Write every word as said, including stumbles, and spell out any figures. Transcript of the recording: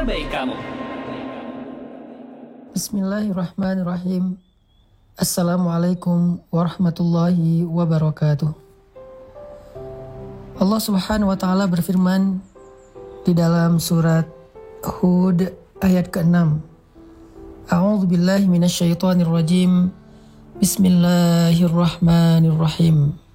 baik kamu. Bismillahirrahmanirrahim. Assalamualaikum warahmatullahi wabarakatuh. Allah Subhanahu wa taala berfirman di dalam surat Hud ayat keenam. A'udzubillahi minasyaitonirrajim. Bismillahirrahmanirrahim.